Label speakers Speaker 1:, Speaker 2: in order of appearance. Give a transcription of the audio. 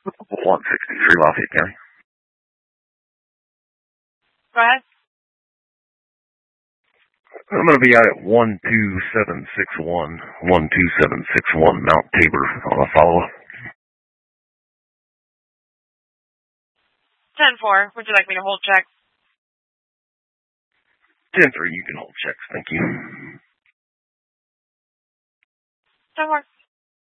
Speaker 1: 163 Lafayette County.
Speaker 2: Go ahead.
Speaker 1: I'm going to be out at 12761 Mount Tabor on a follow-up.
Speaker 2: 10-4. Would you like me to hold check?
Speaker 1: 10-3. You can hold checks. Thank you.
Speaker 2: 10-4.